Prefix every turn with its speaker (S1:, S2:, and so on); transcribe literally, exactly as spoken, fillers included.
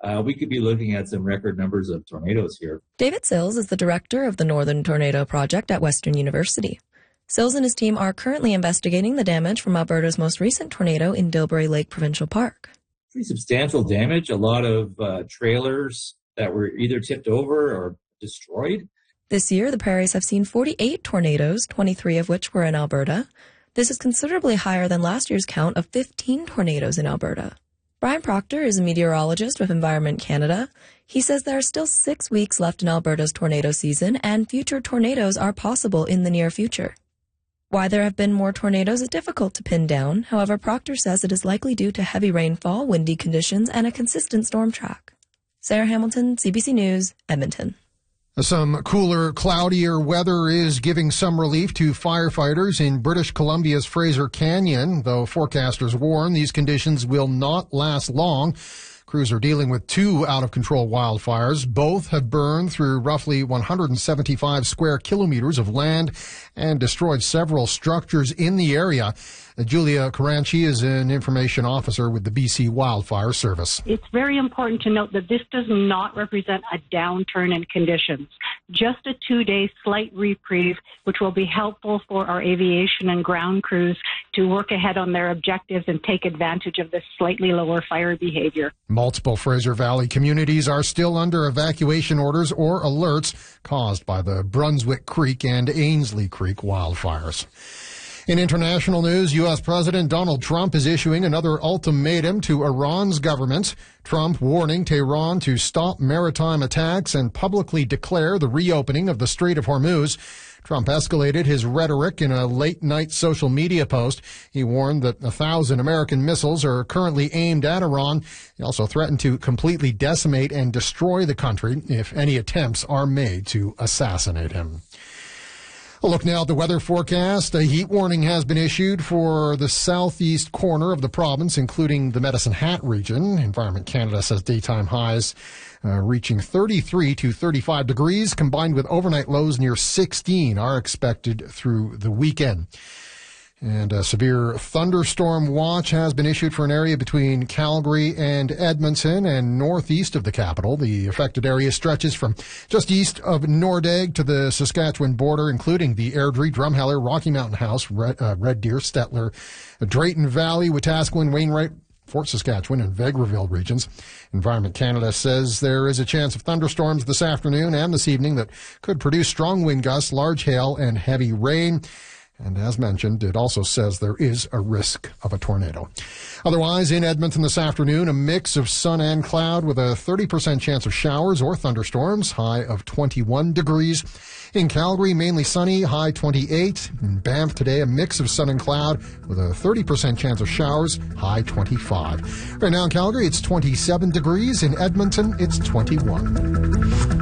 S1: uh, we could be looking at some record numbers of tornadoes here.
S2: David Sills is the director of the Northern Tornado Project at Western University. Sills and his team are currently investigating the damage from Alberta's most recent tornado in Dilbury Lake Provincial Park.
S1: Pretty substantial damage, a lot of uh, trailers that were either tipped over or destroyed.
S2: This year, the prairies have seen forty-eight tornadoes, twenty-three of which were in Alberta. This is considerably higher than last year's count of fifteen tornadoes in Alberta. Brian Proctor is a meteorologist with Environment Canada. He says there are still six weeks left in Alberta's tornado season, and future tornadoes are possible in the near future. Why there have been more tornadoes is difficult to pin down. However, Proctor says it is likely due to heavy rainfall, windy conditions, and a consistent storm track. Sarah Hamilton, C B C News, Edmonton.
S3: Some cooler, cloudier weather is giving some relief to firefighters in British Columbia's Fraser Canyon, though forecasters warn these conditions will not last long. Crews are dealing with two out-of-control wildfires. Both have burned through roughly one hundred seventy-five square kilometers of land and destroyed several structures in the area. Julia Caranci is an information officer with the B C Wildfire Service.
S4: It's very important to note that this does not represent a downturn in conditions, just a two-day slight reprieve, which will be helpful for our aviation and ground crews to work ahead on their objectives and take advantage of this slightly lower fire behavior.
S3: Multiple Fraser Valley communities are still under evacuation orders or alerts caused by the Brunswick Creek and Ainsley Creek wildfires. In international news, U S. President Donald Trump is issuing another ultimatum to Iran's government. Trump warning Tehran to stop maritime attacks and publicly declare the reopening of the Strait of Hormuz. Trump escalated his rhetoric in a late-night social media post. He warned that a thousand American missiles are currently aimed at Iran. He also threatened to completely decimate and destroy the country if any attempts are made to assassinate him. A look now at the weather forecast. A heat warning has been issued for the southeast corner of the province, including the Medicine Hat region. Environment Canada says daytime highs uh, reaching thirty-three to thirty-five degrees, combined with overnight lows near sixteen, are expected through the weekend. And a severe thunderstorm watch has been issued for an area between Calgary and Edmonton and northeast of the capital. The affected area stretches from just east of Nordegg to the Saskatchewan border, including the Airdrie, Drumheller, Rocky Mountain House, Red, uh, Red Deer, Stettler, Drayton Valley, Wetaskiwin, Wainwright, Fort Saskatchewan, and Vegreville regions. Environment Canada says there is a chance of thunderstorms this afternoon and this evening that could produce strong wind gusts, large hail, and heavy rain. And as mentioned, it also says there is a risk of a tornado. Otherwise, in Edmonton this afternoon, a mix of sun and cloud with a thirty percent chance of showers or thunderstorms, high of twenty-one degrees. In Calgary, mainly sunny, high twenty-eight. In Banff today, a mix of sun and cloud with a thirty percent chance of showers, high twenty-five. Right now in Calgary, it's twenty-seven degrees. In Edmonton, it's twenty-one.